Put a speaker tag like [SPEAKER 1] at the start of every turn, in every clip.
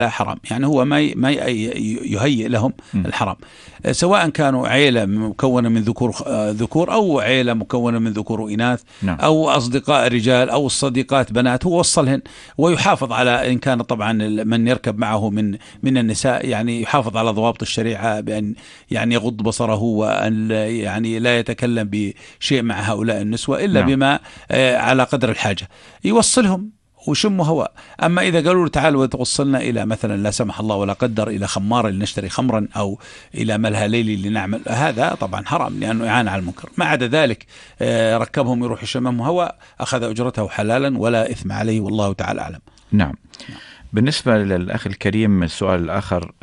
[SPEAKER 1] حرام، يعني هو ما يهيئ لهم الحرام، سواء كانوا عيلة مكونة من ذكور أو عيلة مكونة من ذكور وإناث، أو أصدقاء رجال أو الصديقات بنات، هو وصلهن ويحافظ على، إن كان طبعا من يركب معه من النساء، يعني يحافظ على ضوابط الشريعة بأن يعني يغض بصره، وأن يعني لا يتكلم بشيء مع هؤلاء النسوة إلا بما على قدر الحاجة، يوصلهم وشموا هواء. أما إذا قالوا له تعال وتوصلنا إلى مثلا لا سمح الله ولا قدر إلى خمار لنشتري خمرا، أو إلى ملهى ليلي لنعمل، هذا طبعا حرام لأنه إعانة على المنكر. ما عدا ذلك ركبهم يروح يشمهم هواء، أخذ أجرته حلالا ولا إثم عليه، والله تعالى أعلم.
[SPEAKER 2] نعم. بالنسبة للأخ الكريم السؤال الآخر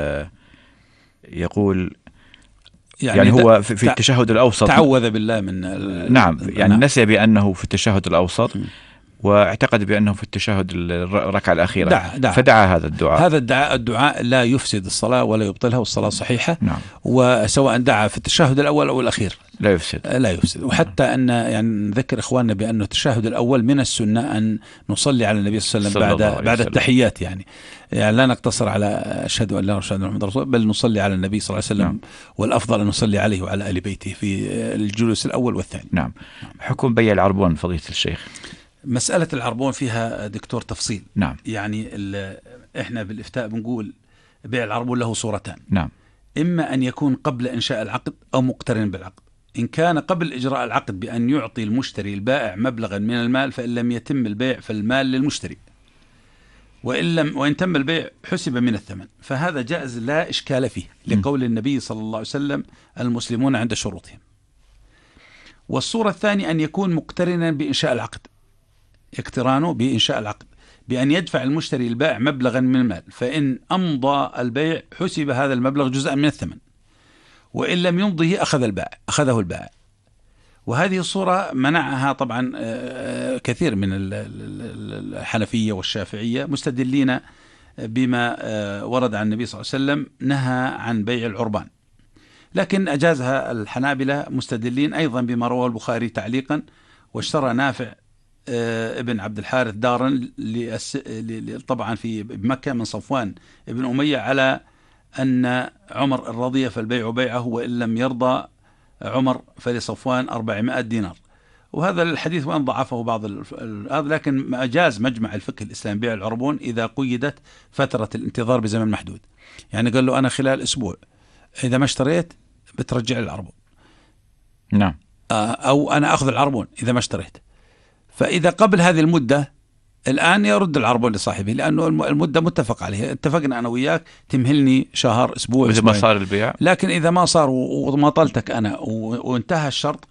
[SPEAKER 2] يقول يعني هو في التشهد الأوسط
[SPEAKER 1] تعوذ بالله من
[SPEAKER 2] نعم، يعني نسي بأنه في التشهد الأوسط واعتقد بأنه في التشهد الركعة الأخيرة فدعا هذا الدعاء.
[SPEAKER 1] هذا الدعاء لا يفسد الصلاة ولا يبطلها، والصلاة صحيحة. وسواء دعا في التشهد الأول أو الأخير
[SPEAKER 2] لا يفسد.
[SPEAKER 1] وحتى أن يعني نذكر إخواننا بأن التشهد الأول من السنة أن نصلي على النبي صلى الله عليه وسلم بعد التحيات، يعني لا نقتصر على أشهد أن لا إله إلا الله محمد رسول الله، بل نصلي على النبي صلى الله عليه وسلم. والأفضل أن نصلي عليه وعلى آل بيته في الجلوس الأول والثاني.
[SPEAKER 2] نعم. حكم بيع العربون فضيلة الشيخ؟
[SPEAKER 1] مسألة العربون فيها دكتور تفصيل.
[SPEAKER 2] نعم.
[SPEAKER 1] يعني إحنا بالإفتاء بنقول بيع العربون له صورتان.
[SPEAKER 2] نعم.
[SPEAKER 1] إما أن يكون قبل إنشاء العقد أو مقترن بالعقد. إن كان قبل إجراء العقد بأن يعطي المشتري البائع مبلغا من المال، فإن لم يتم البيع فالمال للمشتري، وإن تم البيع حسب من الثمن، فهذا جائز لا إشكال فيه، لقول النبي صلى الله عليه وسلم المسلمون عند شروطهم. والصورة الثانية أن يكون مقترنا بإنشاء العقد، اقترانه بإنشاء العقد بأن يدفع المشتري البائع مبلغا من المال، فإن أمضى البيع حسب هذا المبلغ جزءا من الثمن، وإن لم يمضه أخذه البائع. وهذه الصورة منعها طبعا كثير من الحنفية والشافعية، مستدلين بما ورد عن النبي صلى الله عليه وسلم نهى عن بيع العربان، لكن أجازها الحنابلة مستدلين أيضا بما رواه البخاري تعليقا: واشترى نافع ابن عبد الحارث دارا طبعا في مكة من صفوان ابن أمية، على أن عمر رضي فالبيع بيعه، وإن لم يرضى عمر فلصفوان 400 دينار. وهذا الحديث وأن ضعفه بعض هذا، لكن أجاز مجمع الفقه الإسلامي بيع العربون إذا قيدت فترة الانتظار بزمن محدود. يعني قال له أنا خلال أسبوع إذا ما اشتريت بترجع العربون.
[SPEAKER 2] نعم.
[SPEAKER 1] أو أنا أخذ العربون إذا ما اشتريت. فإذا قبل هذه المدة الآن يرد العربون لصاحبه، لأنه المدة متفق عليها، اتفقنا أنا وياك تمهلني شهر أسبوع
[SPEAKER 2] إذا ما صار البيع.
[SPEAKER 1] لكن إذا ما صار ومطلتك أنا وانتهى الشرط،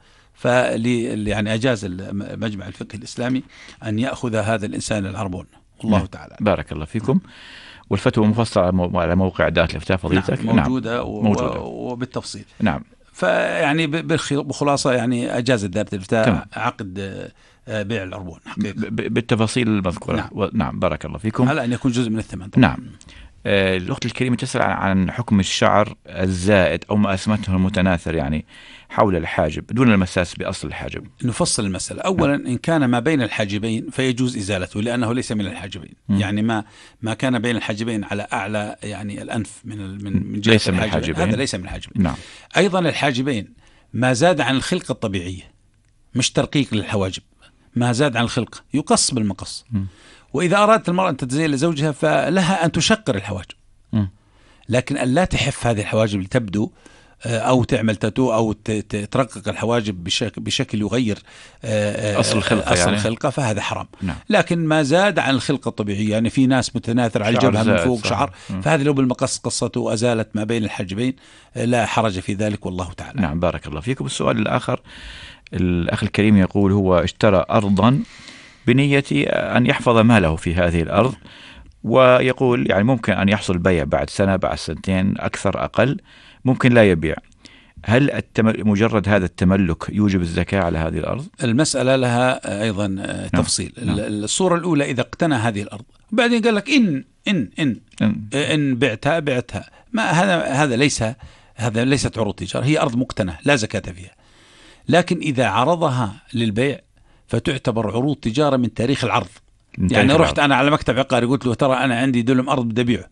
[SPEAKER 1] يعني أجاز مجمع الفقه الإسلامي أن يأخذ هذا الإنسان العربون. والله تعالى.
[SPEAKER 2] بارك الله فيكم. والفتوى مفصلة على موقع دار الإفتاء فضيلتك.
[SPEAKER 1] نعم موجودة. وبالتفصيل.
[SPEAKER 2] نعم.
[SPEAKER 1] فيعني بخلاصة يعني أجاز دار الإفتاء عقد بيع العربون
[SPEAKER 2] بالتفاصيل المذكورة. نعم. بارك الله فيكم.
[SPEAKER 1] على أن يكون جزء من الثمن طبعا.
[SPEAKER 2] نعم. الأخت الكريمة تسأل عن حكم الشعر الزائد أو ما أسمته المتناثر، يعني حول الحاجب دون المساس بأصل الحاجب.
[SPEAKER 1] نفصل المسألة. أولا إن كان ما بين الحاجبين فيجوز إزالته، لأنه ليس من الحاجبين. يعني ما كان بين الحاجبين على أعلى يعني الأنف من جهة الحاجبين، هذا ليس من الحاجبين.
[SPEAKER 2] نعم.
[SPEAKER 1] أيضا الحاجبين ما زاد عن الخلقة الطبيعية، مش ترقيق للحواجب، ما زاد عن الخلقة يقص بالمقص. وإذا أرادت المرأة أن تتزين لزوجها فلها أن تشقر الحواجب، لكن أن لا تحف هذه الحواجب لتبدو، أو تعمل تاتو، أو ترقق الحواجب بشكل يغير
[SPEAKER 2] أصل الخلقة
[SPEAKER 1] فهذا حرام.
[SPEAKER 2] نعم.
[SPEAKER 1] لكن ما زاد عن الخلقة الطبيعية، يعني في ناس متناثر على الجبهة من فوق شعر، فهذه لو بالمقص قصته وأزالت ما بين الحاجبين لا حرج في ذلك، والله تعالى.
[SPEAKER 2] نعم. بارك الله فيكم. السؤال الآخر، الأخ الكريم يقول هو اشترى أرضا بنية أن يحفظ ماله في هذه الأرض، ويقول يعني ممكن أن يحصل بيع بعد سنة، بعد سنتين، أكثر أقل، ممكن لا يبيع. هل مجرد هذا التملك يوجب الزكاة على هذه الأرض؟
[SPEAKER 1] المسألة لها أيضا تفصيل. الصورة الأولى إذا اقتنى هذه الأرض بعدين قال لك إن بعتها، ما هذا ليست عروض تجارة، هي أرض مقتنى لا زكاة فيها. لكن إذا عرضها للبيع فتعتبر عروض تجارة من تاريخ العرض، يعني رحت أنا على مكتب عقاري قلت له ترى أنا عندي دلم أرض بدي أبيعه،